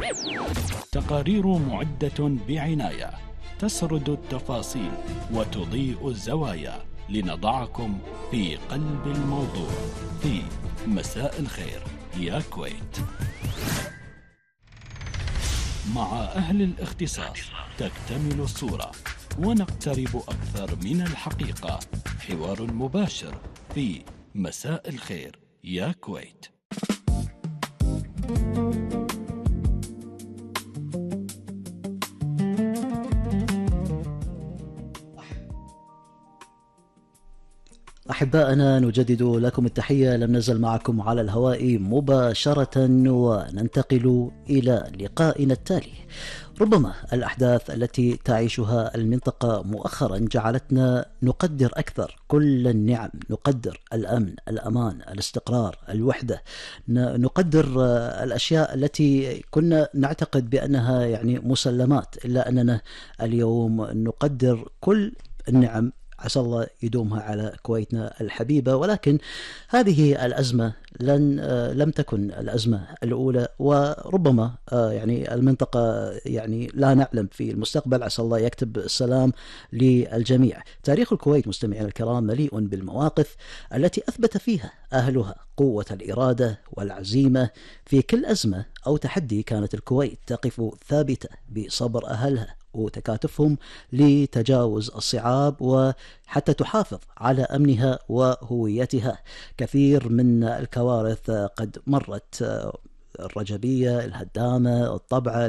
تقارير معدة بعناية، تسرد التفاصيل وتضيء الزوايا لنضعكم في قلب الموضوع في مساء الخير يا كويت. مع أهل الاختصاص تكتمل الصورة ونقترب أكثر من الحقيقة. حوار مباشر في مساء الخير يا كويت. أحبائنا، نجدد لكم التحية. لم نزل معكم على الهواء مباشرة وننتقل إلى لقائنا التالي. ربما الأحداث التي تعيشها المنطقة مؤخرا جعلتنا نقدر أكثر كل النعم، نقدر الأمن، الأمان، الاستقرار، الوحدة، نقدر الأشياء التي كنا نعتقد بأنها يعني مسلمات، إلا أننا اليوم نقدر كل النعم. عسى الله يدومها على كويتنا الحبيبة. ولكن هذه الأزمة لم تكن الأزمة الأولى، وربما يعني المنطقة يعني لا نعلم في المستقبل. عسى الله يكتب السلام للجميع. تاريخ الكويت مستمعين الكرام مليء بالمواقف التي أثبت فيها أهلها قوة الإرادة والعزيمة. في كل أزمة أو تحدي كانت الكويت تقف ثابتة بصبر أهلها وتكاتفهم لتجاوز الصعاب وحتى تحافظ على أمنها وهويتها. كثير من الكوارث قد مرت، الرجبية، الهدامة، الطبعة،